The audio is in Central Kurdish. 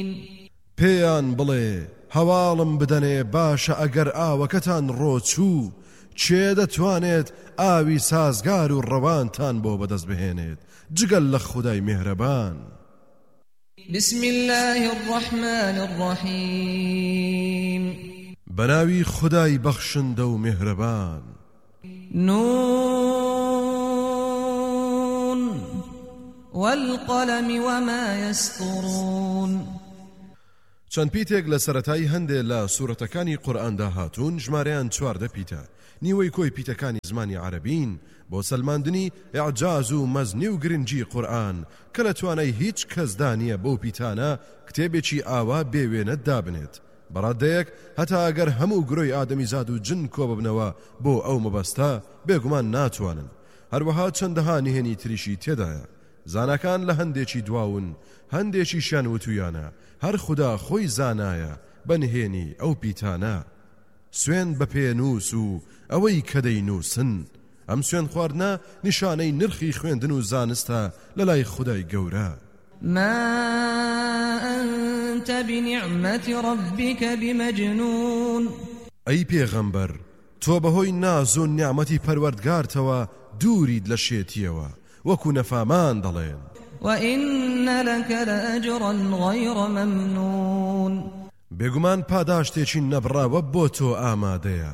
پێیان بڵێ هەواڵم بدەنێ باشە ئەگەر ئاوەکەتان ڕۆچوو چێ دەتوانێت ئاوی سازگار و ڕەوانتان بۆ بەدەست بهێنێت جگەل لە خودای میهرەبان. بسم الله الرحمن الرحيم بناوی خدای بەخشندە و میهرەبان. نون والقلم وما يسطرون. چەند پیتێک لە سەرەتای هەندێک لە سوورەتەکانی قورئاندا هاتوون ژمارەیان 14 پیتە. نیوەی کۆی پیتەکانی زمانی عەرەبین بۆ سەلماندنی ئیعجاز و مەزنی و گرنگی قورئان کە لە توانای هیچ کەسدا نییە بۆ پیتانە کتێبێکی ئاوا بێوێنە دابنێت. بەڕادەیەک هەتا ئەگەر هەموو گرۆی ئادەمیزاد و جن کۆ ببنەوە بۆ ئەو مەبەستە بێگومان ناتوانن. هەروەها چەندەها نهێنی تریشی تێدایە. زانەکان لە هەندێکی دواون هەندێکی شان وتویانە هەر خوددا خۆی زانایە بەنهێنی ئەو پیتانە. سوێن بە پێنووس و ئەوەی کە دەینووسن. ئەم سوێن خواردنە نیشانەی نرخی خوێندن و زانستە لە لای خودای گەورە. ما أنت بنعمة ربك بمجنون. ئەی پێغەمبەر تۆ بەهۆی ناز و نیعمەتی پەروەردگارتەوە دوورید لە شێتیەوە وەکو نەفامان دەڵێن. وإن لك لأجرا غير ممنون. بێگومان پاداشتێکی نەبڕاوە بۆ تۆ ئامادەیە